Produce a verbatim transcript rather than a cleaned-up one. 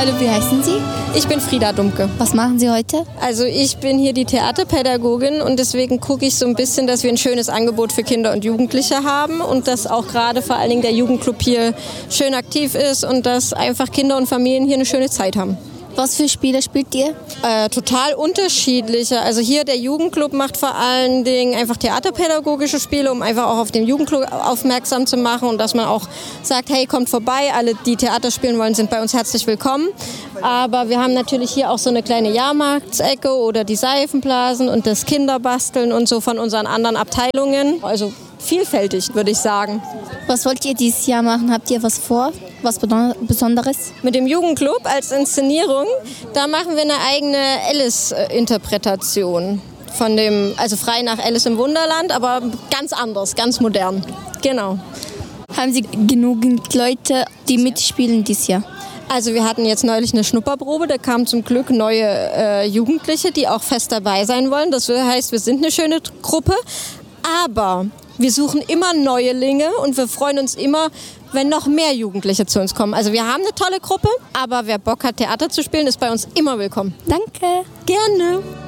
Hallo, wie heißen Sie? Ich bin Frieda Dumke. Was machen Sie heute? Also ich bin hier die Theaterpädagogin und deswegen gucke ich so ein bisschen, dass wir ein schönes Angebot für Kinder und Jugendliche haben und dass auch gerade vor allen Dingen der Jugendclub hier schön aktiv ist und dass einfach Kinder und Familien hier eine schöne Zeit haben. Was für Spiele spielt ihr? Äh, total unterschiedliche. Also hier der Jugendclub macht vor allen Dingen einfach theaterpädagogische Spiele, um einfach auch auf den Jugendclub aufmerksam zu machen und dass man auch sagt, hey, kommt vorbei, alle, die Theater spielen wollen, sind bei uns herzlich willkommen. Aber wir haben natürlich hier auch so eine kleine Jahrmarktsecke oder die Seifenblasen und das Kinderbasteln und so von unseren anderen Abteilungen. Also vielfältig, würde ich sagen. Was wollt ihr dieses Jahr machen? Habt ihr was vor? Was Besonderes? Mit dem Jugendclub als Inszenierung, da machen wir eine eigene Alice-Interpretation. Von dem, also frei nach Alice im Wunderland, aber ganz anders, ganz modern. Genau. Haben Sie genügend Leute, die mitspielen dieses Jahr? Also wir hatten jetzt neulich eine Schnupperprobe, da kamen zum Glück neue äh, Jugendliche, die auch fest dabei sein wollen. Das heißt, wir sind eine schöne Gruppe, aber wir suchen immer Neulinge und wir freuen uns immer, wenn noch mehr Jugendliche zu uns kommen. Also wir haben eine tolle Gruppe, aber wer Bock hat, Theater zu spielen, ist bei uns immer willkommen. Danke. Gerne.